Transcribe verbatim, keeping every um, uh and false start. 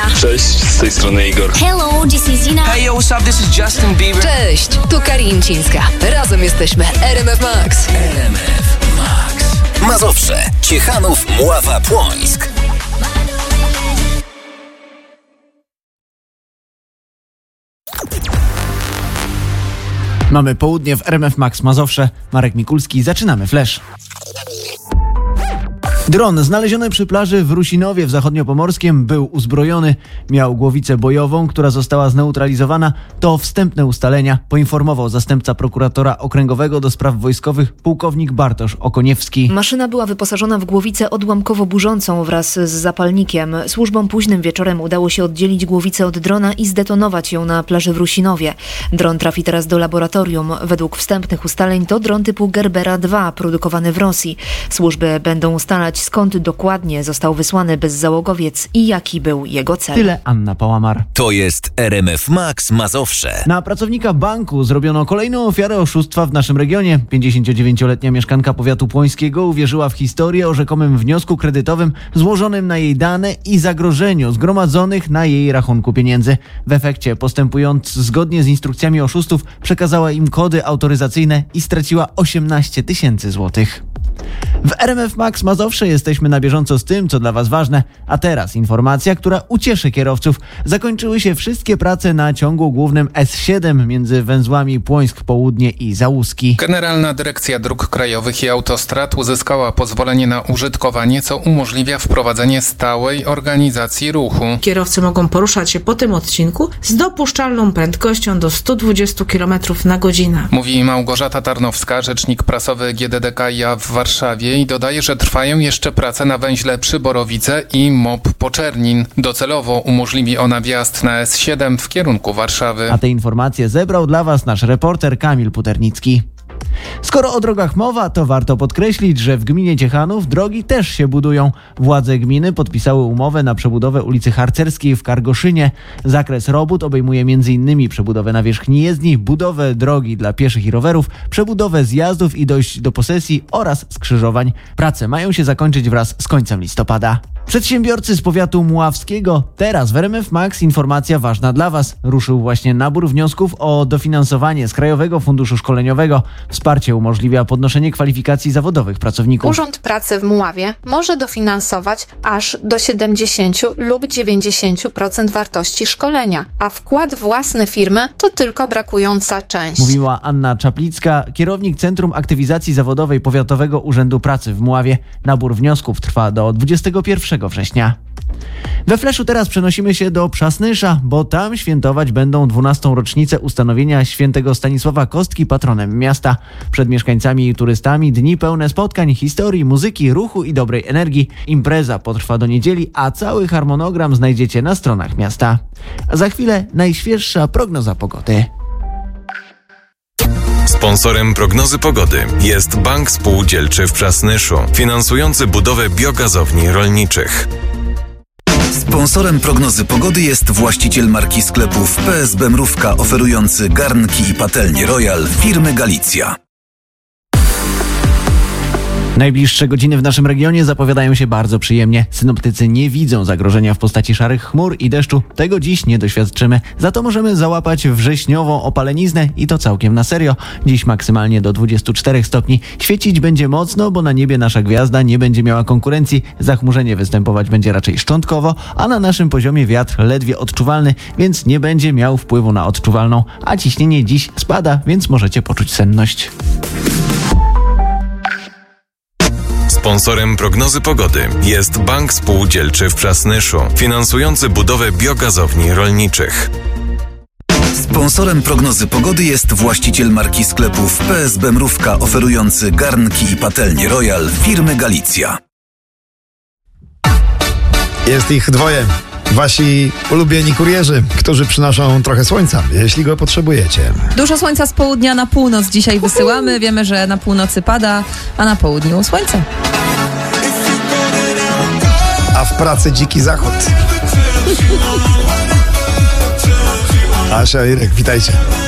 Ela. Cześć, z tej strony Igor. Hello, this is Zina. Hey yo, what's up, this is Justin Bieber. Cześć, tu Karinczyńska. Razem jesteśmy R M F Max. R M F Max. Mazowsze, Ciechanów, Mława, Płońsk. Mamy południe w R M F Max Mazowsze. Marek Mikulski, zaczynamy Flash. Dron znaleziony przy plaży w Rusinowie w Zachodniopomorskiem był uzbrojony. Miał głowicę bojową, która została zneutralizowana. To wstępne ustalenia, poinformował zastępca prokuratora okręgowego do spraw wojskowych pułkownik Bartosz Okoniewski. Maszyna była wyposażona w głowicę odłamkowo-burzącą wraz z zapalnikiem. Służbom późnym wieczorem udało się oddzielić głowicę od drona i zdetonować ją na plaży w Rusinowie. Dron trafi teraz do laboratorium. Według wstępnych ustaleń to dron typu Gerbera dwa, produkowany w Rosji. Służby będą ustalać, skąd dokładnie został wysłany bezzałogowiec i jaki był jego cel. Tyle Anna Pałamar. To jest R M F Max Mazowsze. Na pracownika banku zrobiono kolejną ofiarę oszustwa w naszym regionie. pięćdziesięciodziewięcioletnia mieszkanka powiatu płońskiego uwierzyła w historię o rzekomym wniosku kredytowym złożonym na jej dane i zagrożeniu zgromadzonych na jej rachunku pieniędzy. W efekcie, postępując zgodnie z instrukcjami oszustów, przekazała im kody autoryzacyjne i straciła osiemnaście tysięcy złotych. W R M F Max Mazowsze jesteśmy na bieżąco z tym, co dla Was ważne. A teraz informacja, która ucieszy kierowców. Zakończyły się wszystkie prace na ciągu głównym S siedem między węzłami Płońsk Południe i Załuski. Generalna Dyrekcja Dróg Krajowych i Autostrad uzyskała pozwolenie na użytkowanie, co umożliwia wprowadzenie stałej organizacji ruchu. Kierowcy mogą poruszać się po tym odcinku z dopuszczalną prędkością do sto dwadzieścia kilometrów na godzinę. Mówi Małgorzata Tarnowska, rzecznik prasowy G D D K i A w Warszawie, i dodaje, że trwają jeszcze prace na węźle Przyborowice i M O P Poczernin. Docelowo umożliwi ona wjazd na S siedem w kierunku Warszawy. A te informacje zebrał dla Was nasz reporter Kamil Puternicki. Skoro o drogach mowa, to warto podkreślić, że w gminie Ciechanów drogi też się budują. Władze gminy podpisały umowę na przebudowę ulicy Harcerskiej w Kargoszynie. Zakres robót obejmuje m.in. przebudowę nawierzchni jezdni, budowę drogi dla pieszych i rowerów, przebudowę zjazdów i dojść do posesji oraz skrzyżowań. Prace mają się zakończyć wraz z końcem listopada. Przedsiębiorcy z powiatu mławskiego. Teraz w R M F Max informacja ważna dla Was. Ruszył właśnie nabór wniosków o dofinansowanie z Krajowego Funduszu Szkoleniowego. Wsparcie umożliwia podnoszenie kwalifikacji zawodowych pracowników. Urząd Pracy w Mławie może dofinansować aż do siedemdziesiąt lub dziewięćdziesiąt procent wartości szkolenia, a wkład własny firmy to tylko brakująca część. Mówiła Anna Czaplicka, kierownik Centrum Aktywizacji Zawodowej Powiatowego Urzędu Pracy w Mławie. Nabór wniosków trwa do dwudziestego pierwszego września. We Fleszu teraz przenosimy się do Przasnysza, bo tam świętować będą dwunastą rocznicę ustanowienia świętego Stanisława Kostki patronem miasta. Przed mieszkańcami i turystami dni pełne spotkań, historii, muzyki, ruchu i dobrej energii. Impreza potrwa do niedzieli, a cały harmonogram znajdziecie na stronach miasta. A za chwilę najświeższa prognoza pogody. Sponsorem prognozy pogody jest Bank Spółdzielczy w Przasnyszu, finansujący budowę biogazowni rolniczych. Sponsorem prognozy pogody jest właściciel marki sklepów P S B Mrówka, oferujący garnki i patelnie Royal firmy Galicja. Najbliższe godziny w naszym regionie zapowiadają się bardzo przyjemnie. Synoptycy nie widzą zagrożenia w postaci szarych chmur i deszczu. Tego dziś nie doświadczymy. Za to możemy załapać wrześniową opaleniznę i to całkiem na serio. Dziś maksymalnie do dwudziestu czterech stopni. Świecić będzie mocno, bo na niebie nasza gwiazda nie będzie miała konkurencji. Zachmurzenie występować będzie raczej szczątkowo, a na naszym poziomie wiatr ledwie odczuwalny, więc nie będzie miał wpływu na odczuwalną. A ciśnienie dziś spada, więc możecie poczuć senność. Sponsorem prognozy pogody jest Bank Spółdzielczy w Przasnyszu, finansujący budowę biogazowni rolniczych. Sponsorem prognozy pogody jest właściciel marki sklepów P S B Mrówka, oferujący garnki i patelnie Royal firmy Galicja. Jest ich dwoje. Wasi ulubieni kurierzy, którzy przynoszą trochę słońca, jeśli go potrzebujecie. Dużo słońca z południa na północ dzisiaj wysyłamy. Wiemy, że na północy pada, a na południu słońce. A w pracy dziki zachód. Asia, Irek, witajcie.